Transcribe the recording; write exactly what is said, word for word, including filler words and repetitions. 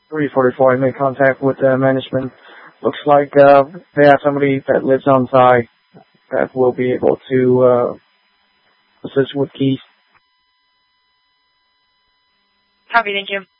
three forty-four, I made contact with uh, management. Looks like uh, they have somebody that lives on site that will be able to uh, assist with keys. Copy, thank you.